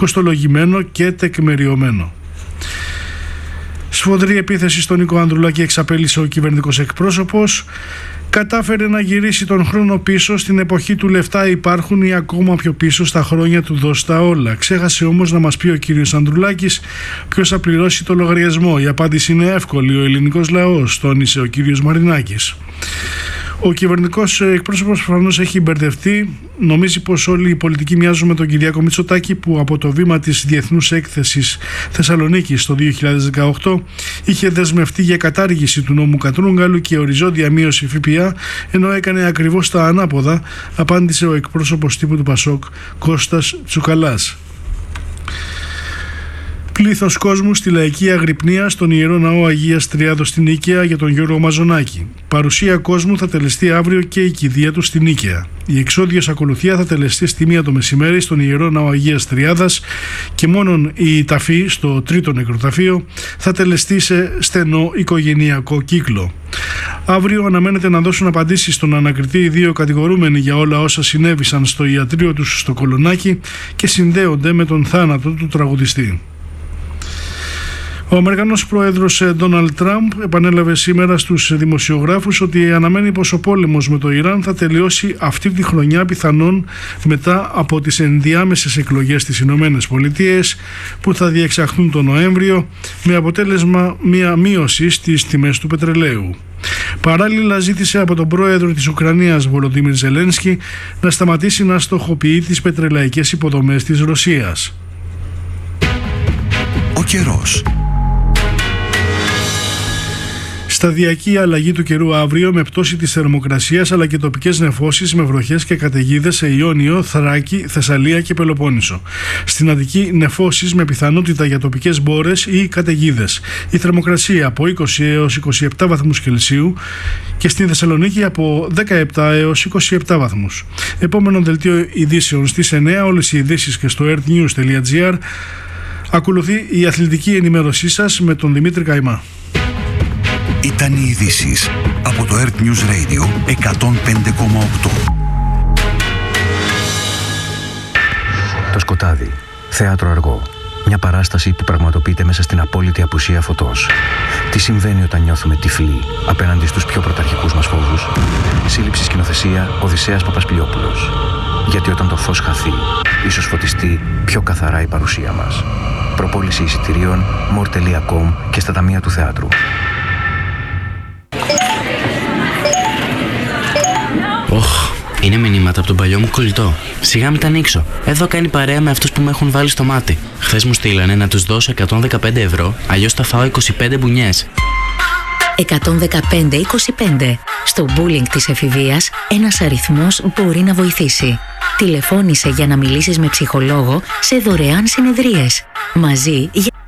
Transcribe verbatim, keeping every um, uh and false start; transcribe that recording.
κοστολογημένο και τεκμεριωμένο. Σφοδρή επίθεση στον Νίκο Ανδρουλάκη εξαπέλυσε ο κυβερνητικός εκπρόσωπος. Κατάφερε να γυρίσει τον χρόνο πίσω στην εποχή του λεφτά υπάρχουν ή ακόμα πιο πίσω στα χρόνια του δώσ' τα όλα. Ξέχασε όμως να μας πει ο κύριος Ανδρουλάκης ποιος θα πληρώσει το λογαριασμό. Η απάντηση είναι εύκολη, ο ελληνικός λαός, τόνισε ο κύριος Μαρινάκης. Ο κυβερνητικός εκπρόσωπος προφανώς έχει μπερδευτεί. Νομίζει πως όλοι οι πολιτικοί μοιάζουν με τον Κυριάκο Μητσοτάκη, που από το βήμα της Διεθνούς Έκθεσης Θεσσαλονίκης το δύο χιλιάδες δεκαοκτώ είχε δεσμευτεί για κατάργηση του νόμου Κατρούγκαλου και οριζόντια μείωση ΦΠΑ, ενώ έκανε ακριβώς τα ανάποδα, απάντησε ο εκπρόσωπος τύπου του Πασόκ Κώστας Τσουκαλάς. Πλήθος κόσμου στη λαϊκή αγρυπνία στον Ιερό Ναό Αγίας Τριάδος στην Νίκαια για τον Γιώργο Μαζονάκη. Παρουσία κόσμου θα τελεστεί αύριο και η κηδεία του στην Νίκαια. Η εξώδιος ακολουθία θα τελεστεί στη μία το μεσημέρι στον Ιερό Ναό Αγίας Τριάδας και μόνον η ταφή στο τρίτο νεκροταφείο θα τελεστεί σε στενό οικογενειακό κύκλο. Αύριο αναμένεται να δώσουν απαντήσεις στον ανακριτή οι δύο κατηγορούμενοι για όλα όσα συνέβησαν στο ιατρείο τους στο Κολονάκι και συνδέονται με τον θάνατο του τραγουδιστή. Ο Αμερικανός πρόεδρος Ντόναλντ Τραμπ επανέλαβε σήμερα στους δημοσιογράφους ότι αναμένει πως ο πόλεμος με το Ιράν θα τελειώσει αυτή τη χρονιά, πιθανόν μετά από τις ενδιάμεσες εκλογές στις Ηνωμένες Πολιτείες που θα διεξαχθούν τον Νοέμβριο, με αποτέλεσμα μια μείωση στις τιμές του πετρελαίου. Παράλληλα ζήτησε από τον πρόεδρο της Ουκρανίας Βολοντίμιρ Ζελένσκι να σταματήσει να στοχοποιεί τις πετρελαϊκές υποδομές της Ρωσίας. Ο καιρός. Σταδιακή αλλαγή του καιρού αύριο με πτώση της θερμοκρασίας αλλά και τοπικές νεφώσεις με βροχές και καταιγίδες σε Ιόνιο, Θράκη, Θεσσαλία και Πελοπόννησο. Στην Αττική νεφώσεις με πιθανότητα για τοπικές μπόρες ή καταιγίδες. Η θερμοκρασία από είκοσι έως είκοσι επτά βαθμούς Κελσίου και στην Θεσσαλονίκη από δεκαεπτά έως είκοσι επτά βαθμούς. Επόμενο δελτίο ειδήσεων στις εννιά, όλες οι ειδήσεις και στο earthnews τελεία gr. Ακολουθεί η αθλητική ενημέρωσή σας με τον Δημήτρη Καϊμά. Ήταν οι ειδήσεις από το Earth News Radio εκατόν πέντε κόμμα οκτώ. Το σκοτάδι. Θέατρο αργό. Μια παράσταση που πραγματοποιείται μέσα στην απόλυτη απουσία φωτός. Τι συμβαίνει όταν νιώθουμε τυφλοί απέναντι στους πιο πρωταρχικούς μας φόβους. Σύλληψη σκηνοθεσία Οδυσσέας Παπασπιλιόπουλος. Γιατί όταν το φως χαθεί, ίσως φωτιστεί πιο καθαρά η παρουσία μας. Προπόληση εισιτηρίων more τελεία com και στα ταμεία του θεάτρου. Οχ, είναι μηνύματα από τον παλιό μου κολλητό. Σιγά μην τα ανοίξω. Εδώ κάνει παρέα με αυτούς που με έχουν βάλει στο μάτι. Χθες μου στείλανε να τους δώσω εκατόν δεκαπέντε ευρώ, αλλιώς θα φάω είκοσι πέντε μπουνιές. εκατόν δεκαπέντε είκοσι πέντε. Στο bullying της εφηβείας, ένας αριθμός μπορεί να βοηθήσει. Τηλεφώνησε για να μιλήσεις με ψυχολόγο σε δωρεάν συνεδρίες. Μαζί για...